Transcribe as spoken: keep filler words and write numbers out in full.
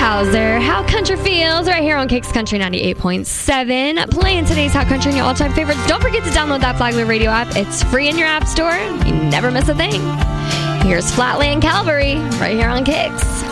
Bowser, How Country Feels, right here on Kicks Country ninety-eight point seven. Playing today's How Country and your all-time favorites. Don't forget to download that Flagler Radio app. It's free in your app store. You never miss a thing. Here's Flatland Calvary, right here on Kicks.